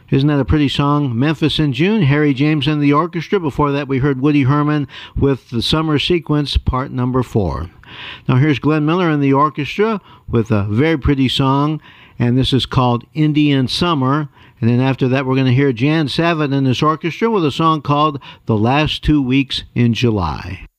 Isn't that a pretty song? Memphis in June, Harry James and the orchestra. Before that, we heard Woody Herman with the Summer Sequence, part number 4. Now here's Glenn Miller and the orchestra with a very pretty song, and this is called Indian Summer. And then after that, we're going to hear Jan Savitt and his orchestra with a song called The Last 2 Weeks in July.